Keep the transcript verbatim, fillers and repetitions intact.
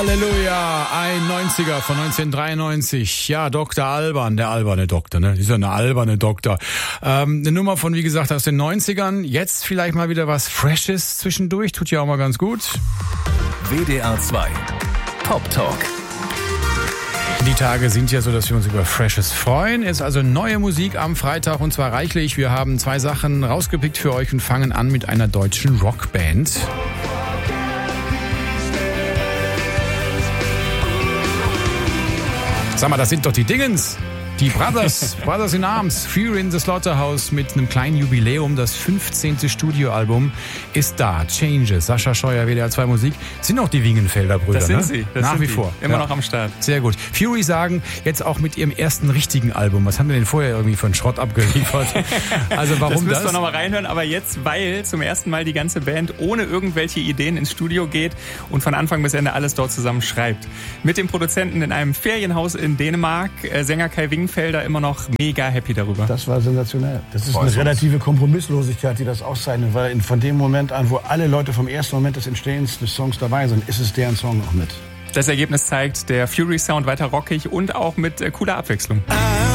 Halleluja, ein neunziger von neunzehnhundertdreiundneunzig. Ja, Doktor Alban, der alberne Doktor, ne? Ist ja eine alberne Doktor. Ähm, eine Nummer von, wie gesagt, aus den neunzigern. Jetzt vielleicht mal wieder was Freshes zwischendurch. Tut ja auch mal ganz gut. W D R zwei Pop Talk. Die Tage sind ja so, dass wir uns über Freshes freuen. Ist also neue Musik am Freitag und zwar reichlich. Wir haben zwei Sachen rausgepickt für euch und fangen an mit einer deutschen Rockband. Sag mal, das sind doch die Dingens. Die Brothers, Brothers in Arms, Fury in the Slaughterhouse mit einem kleinen Jubiläum. Das fünfzehnte Studioalbum ist da. Changes, Sascha Scheuer, W D R zwei Musik. Sind auch die Wingenfelder Brüder, das sind ne? sie. Das Nach sind wie die. vor. Immer ja. noch am Start. Sehr gut. Fury sagen jetzt auch mit ihrem ersten richtigen Album. Was haben wir denn vorher irgendwie von Schrott abgeliefert? Also warum das? Das müsst das? ihr noch mal reinhören. Aber jetzt, weil zum ersten Mal die ganze Band ohne irgendwelche Ideen ins Studio geht und von Anfang bis Ende alles dort zusammen schreibt. Mit dem Produzenten in einem Ferienhaus in Dänemark, äh, Sänger Kai Wingenfelder, immer noch mega happy darüber. Das war sensationell. Das ist eine relative Kompromisslosigkeit, die das auszeichnet, weil von dem Moment an, wo alle Leute vom ersten Moment des Entstehens des Songs dabei sind, ist es deren Song auch mit. Das Ergebnis zeigt, der Fury-Sound weiter rockig und auch mit äh, cooler Abwechslung. I